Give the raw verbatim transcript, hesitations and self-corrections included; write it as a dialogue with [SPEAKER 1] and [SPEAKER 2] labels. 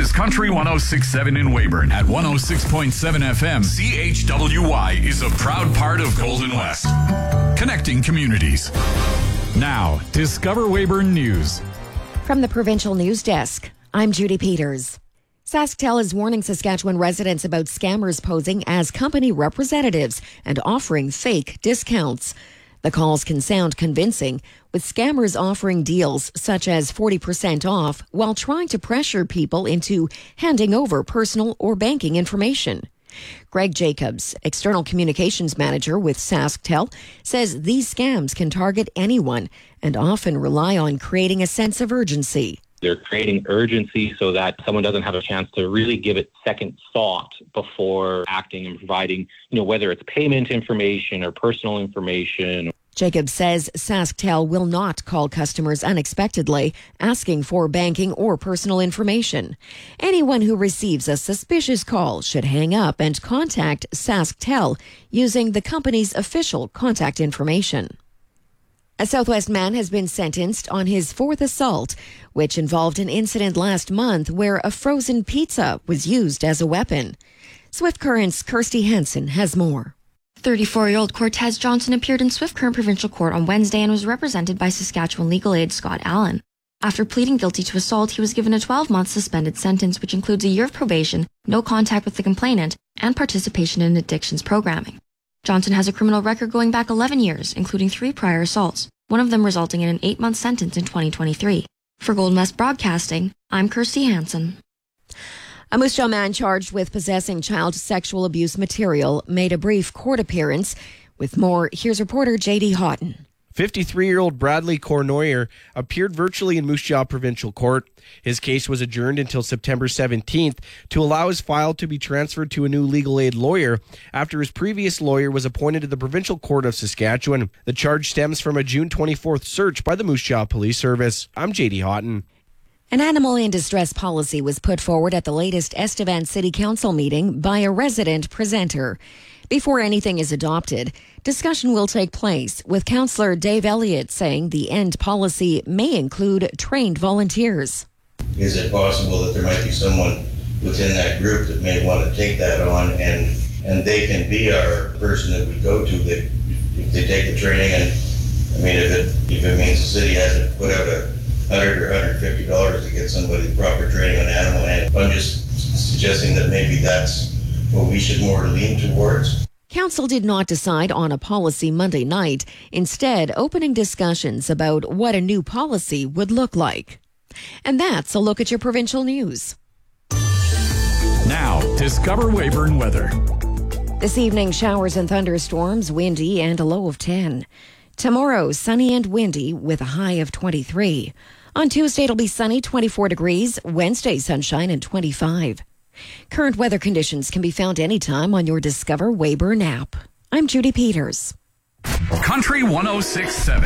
[SPEAKER 1] is Country one oh six point seven in Weyburn at one oh six point seven F M. C H W Y is a proud part of Golden West, connecting communities. Now, Discover Weyburn News.
[SPEAKER 2] From the Provincial News Desk, I'm Judy Peters. SaskTel is warning Saskatchewan residents about scammers posing as company representatives and offering fake discounts. The calls can sound convincing, with scammers offering deals such as forty percent off while trying to pressure people into handing over personal or banking information. Greg Jacobs, External Communications Manager with SaskTel, says these scams can target anyone and often rely on creating a sense of urgency.
[SPEAKER 3] They're creating urgency so that someone doesn't have a chance to really give it second thought before acting and providing, you know, whether it's payment information or personal information.
[SPEAKER 2] Jacobs says SaskTel will not call customers unexpectedly asking for banking or personal information. Anyone who receives a suspicious call should hang up and contact SaskTel using the company's official contact information. A Southwest man has been sentenced on his fourth assault, which involved an incident last month where a frozen pizza was used as a weapon. Swift Current's Kirsty Hansen has more.
[SPEAKER 4] thirty-four-year-old Cortez Johnson appeared in Swift Current Provincial Court on Wednesday and was represented by Saskatchewan legal aid Scott Allen. After pleading guilty to assault, he was given a twelve-month suspended sentence, which includes a year of probation, no contact with the complainant, and participation in addictions programming. Johnson has a criminal record going back eleven years, including three prior assaults, one of them resulting in an eight-month sentence in twenty twenty-three. For Golden West Broadcasting, I'm Kirsty Hansen.
[SPEAKER 2] A Moose Jaw man charged with possessing child sexual abuse material made a brief court appearance. With more, here's reporter J D Houghton.
[SPEAKER 5] fifty-three-year-old Bradley Cournoyer appeared virtually in Moose Jaw Provincial Court. His case was adjourned until September seventeenth to allow his file to be transferred to a new legal aid lawyer after his previous lawyer was appointed to the Provincial Court of Saskatchewan. The charge stems from a June twenty-fourth search by the Moose Jaw Police Service. I'm J D Houghton.
[SPEAKER 2] An animal in distress policy was put forward at the latest Estevan City Council meeting by a resident presenter. Before anything is adopted, discussion will take place, with Councillor Dave Elliott saying the end policy may include trained volunteers.
[SPEAKER 6] Is it possible that there might be someone within that group that may want to take that on, and and they can be our person that we go to that if they take the training? And I mean, if it if it means the city has to put out a hundred or hundred fifty dollars to get somebody proper training on animal handling, I'm just suggesting that maybe that's what we should more lean towards.
[SPEAKER 2] Council did not decide on a policy Monday night, instead opening discussions about what a new policy would look like. And that's a look at your provincial news.
[SPEAKER 1] Now, Discover Weyburn weather.
[SPEAKER 2] This evening, showers and thunderstorms, windy and a low of ten. Tomorrow, sunny and windy with a high of twenty-three. On Tuesday, it'll be sunny, twenty-four degrees. Wednesday, sunshine and twenty-five. Current weather conditions can be found anytime on your Discover Weyburn app. I'm Judy Peters.
[SPEAKER 1] Country one oh six point seven.